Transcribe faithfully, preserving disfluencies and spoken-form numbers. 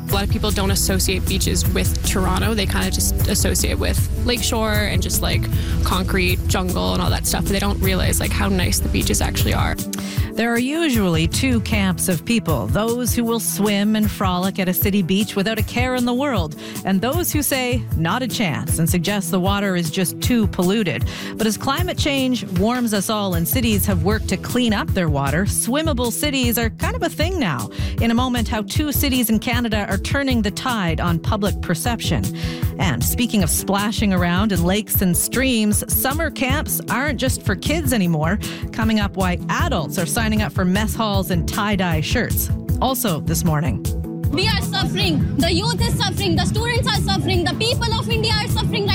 A lot of people don't associate beaches with Toronto. They kind of just associate with lakeshore and just like concrete, jungle and all that stuff. But they don't realize like how nice the beaches actually are. There are usually two camps of people, those who will swim and frolic at a city beach without a care in the world, and those who say not a chance and suggest the water is just too polluted. But as climate change warms us all and cities have worked to clean up their water, swimmable cities are kind of a thing now. In a moment, how two cities in Canada are turning the tide on public perception. And speaking of splashing around in lakes and streams, summer camps aren't just for kids anymore. Coming up, why adults are signing up for mess halls and tie-dye shirts. Also this morning. We are suffering. The youth is suffering. The students are suffering. The people of India are suffering right